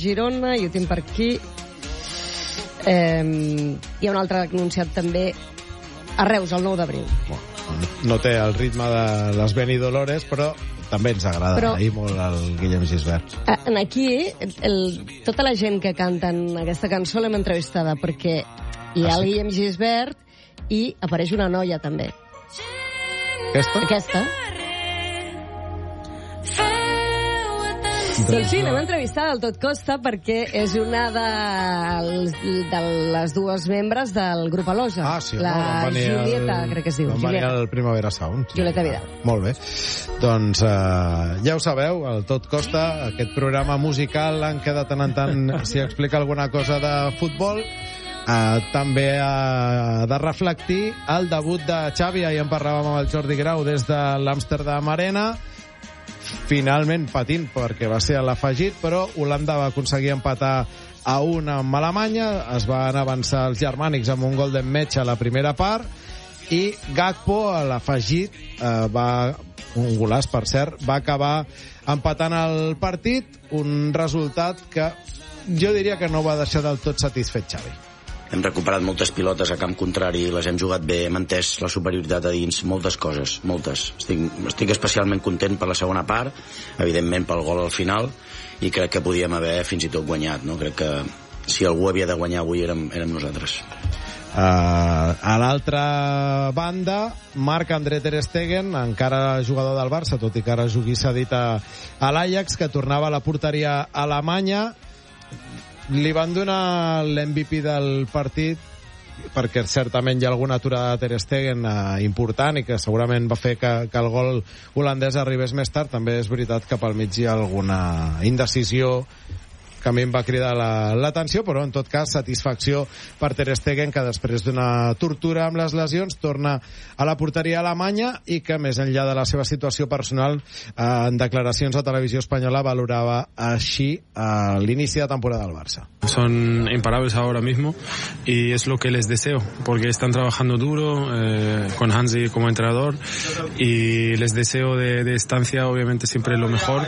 Girona, i ho tinc per aquí. Hi ha un altre anunciat també a Reus, el 9 d'abril. No té el ritme de les Benidolores, però també ens agrada ahir molt el Guillem Gisbert. Aquí, tota la gent que canten aquesta cançó l'hem entrevistada, perquè hi ha el Guillem Gisbert i apareix una noia també. Aquesta. Doncs sí, l'hem entrevistada al Tot Costa perquè és una de les dues membres del grup Aloja. La Julieta, crec que es diu. Van venir al Primavera Sound. Julieta Vidal. Molt bé. Doncs ja ho sabeu, el Tot Costa, aquest programa musical en què de tant en tant s'hi explica alguna cosa de futbol. També ha de reflectir el debut de Xavi. Ahir en parlàvem amb el Jordi Grau des de l'Amsterdam Arena, finalment patint perquè va ser a l'afegit, però Holanda va aconseguir empatar a 1 amb Alemanya. Es van avançar els germànics amb un gol d'Enmetge a la primera part, i Gakpo a l'afegit un golaç, per cert, va acabar empatant el partit, un resultat que jo diria que no va deixar del tot satisfet Xavi. Hem recuperat moltes pilotes a camp contrari, les hem jugat bé, hem entès la superioritat a dins, moltes coses, moltes. Estic especialment content per la segona part, evidentment pel gol al final, i crec que podíem haver fins i tot guanyat, no? Crec que si algú havia de guanyar avui érem nosaltres. A l'altra banda, Marc-André ter Stegen, encara jugador del Barça, tot i que ara jugui cedit a l'Ajax, que tornava a la porteria alemanya. Li van donar l'MVP del partit perquè certament hi ha alguna aturada de ter Stegen important i que segurament va fer que el gol holandès arribés més tard. També és veritat que pel mig hi ha alguna indecisió que a mi em va cridar l'atenció, però en tot cas satisfacció per ter Stegen, que després d'una tortura amb les lesions torna a la porteria alemanya i que més enllà de la seva situació personal, en declaracions a Televisió Espanyola valorava així l'inici de temporada del Barça. Son imparables ahora mismo y es lo que les deseo, porque están trabajando duro con Hansi como entrenador, y les deseo de estancia obviamente siempre lo mejor,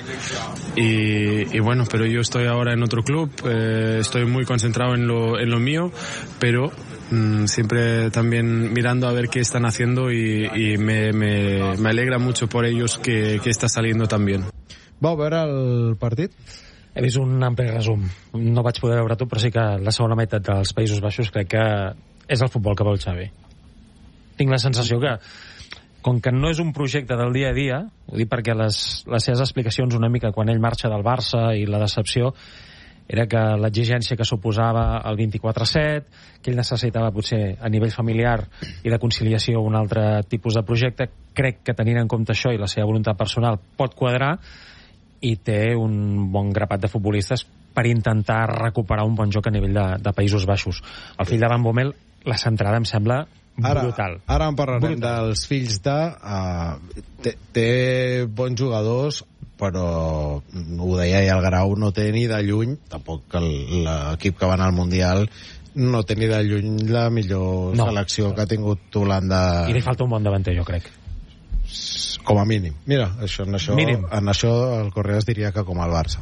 y bueno, pero yo estoy ahora en otro club, estoy muy concentrado en lo mío, pero siempre también mirando a ver qué están haciendo, y me alegra mucho por ellos que está saliendo tan bien. Vau veure el partit? He vist un ampli resum. No vaig poder veure tot, però sí que la segona meitat dels Països Baixos crec que és el futbol que vol Xavi. Tinc la sensació que, com que no és un projecte del dia a dia, ho dic perquè les seves explicacions una mica quan ell marxa del Barça i la decepció era que l'exigència que suposava el 24/7, que ell necessitava potser a nivell familiar i de conciliació un altre tipus de projecte. Crec que tenint en compte això i la seva voluntat personal pot quadrar, i té un bon grapat de futbolistes per intentar recuperar un bon joc a nivell de Països Baixos. El fill de Van Bommel, la centrada em sembla brutal. Ara en parlarem dels fills de... té bons jugadors, però ho deia ja el Grau, no té ni de lluny, tampoc l'equip que va anar al Mundial no té ni de lluny la millor selecció que ha tingut Holanda. I li falta un bon davanter, jo crec. Com a mínim. Mira, en això el Correas diria que com el Barça.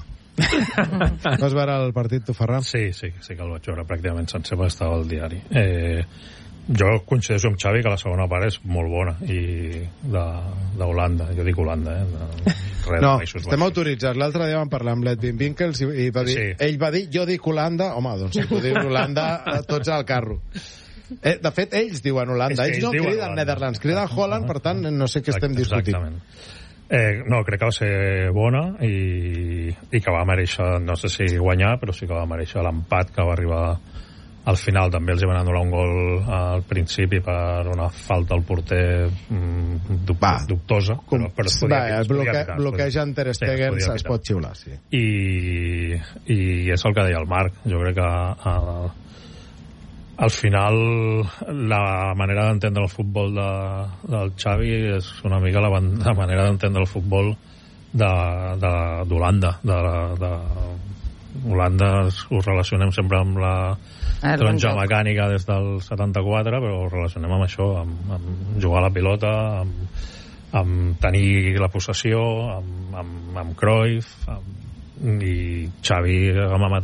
Vas veure el partit, tu, Ferran? Sí que el vaig veure pràcticament sencer, perquè estava al diari. Jo coincideixo amb Xavi que la segona part és molt bona, i d'Holanda, jo dic Holanda, no, estem autoritzats. L'altre dia vam parlar amb l'Edwin Winkels i va dir, ell va dir, jo dic Holanda. Home, doncs si tu dius Holanda, tots al carro. De fet, ells diuen Holanda, ells no criden Netherlands, criden Holland, per tant no sé què estem discutint. No, crec que va ser bona, i que va mereixer, no sé si guanyar, però sí que va mereixer l'empat, que va arribar al final. També els van anul·lar un gol al principi per una falta al porter dubtosa, però es podia evitar. Bloquejant ter Stegen es pot xiular, sí. I és el que deia el Marc. Jo crec que al final la manera d'entendre el futbol del Xavi és una mica la manera d'entendre el futbol d'Holanda. Holanda ho relacionem sempre amb la taronja mecànica des del 74, però ho relacionem amb això, amb jugar a la pilota, amb tenir la possessió, amb Cruyff, i Xavi amb